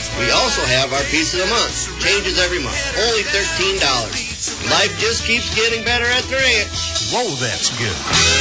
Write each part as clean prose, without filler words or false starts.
We also have our piece of the month. Changes every month. Only $13. Life just keeps getting better at the ranch. Whoa, that's good.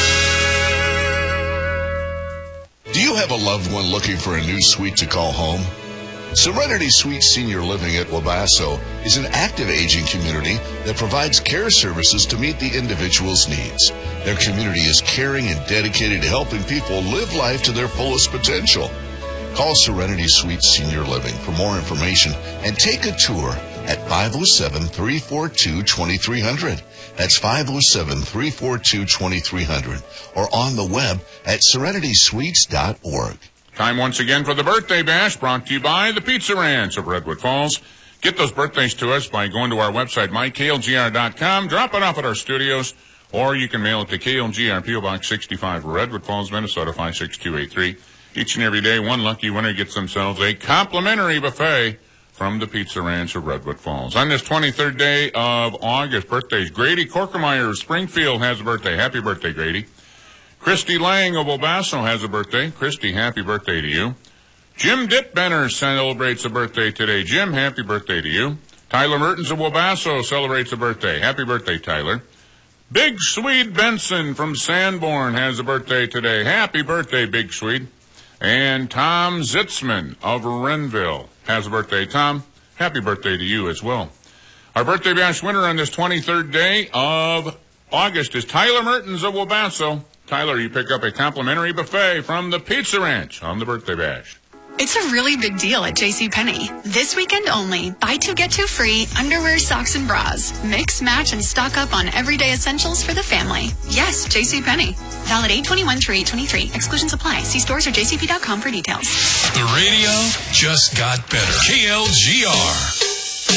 Do you have a loved one looking for a new suite to call home? Serenity Suite Senior Living at Wabasso is an active aging community that provides care services to meet the individual's needs. Their community is caring and dedicated to helping people live life to their fullest potential. Call Serenity Suite Senior Living for more information and take a tour at 507-342-2300. That's 507-342-2300 or on the web at serenitysweets.org. Time once again for the Birthday Bash, brought to you by the Pizza Ranch of Redwood Falls. Get those birthdays to us by going to our website, myklgr.com, drop it off at our studios, or you can mail it to KLGR, P.O. Box 65, Redwood Falls, Minnesota 56283. Each and every day, one lucky winner gets themselves a complimentary buffet from the Pizza Ranch of Redwood Falls. On this 23rd day of August, birthdays. Grady Corkemeyer of Springfield has a birthday. Happy birthday, Grady. Christy Lang of Wabasso has a birthday. Christy, happy birthday to you. Jim Dittbenner celebrates a birthday today. Jim, happy birthday to you. Tyler Mertens of Wabasso celebrates a birthday. Happy birthday, Tyler. Big Swede Benson from Sanborn has a birthday today. Happy birthday, Big Swede. And Tom Zitzman of Renville has a birthday. Tom, happy birthday to you as well. Our Birthday Bash winner on this 23rd day of August is Tyler Mertens of Wabasso. Tyler, you pick up a complimentary buffet from the Pizza Ranch on the Birthday Bash. It's a really big deal at JCPenney. This weekend only, buy two, get two free, underwear, socks, and bras. Mix, match, and stock up on everyday essentials for the family. Yes, JCPenney. Valid 8/21 through 8/23. Exclusions apply. See stores or jcp.com for details. The radio just got better. KLGR.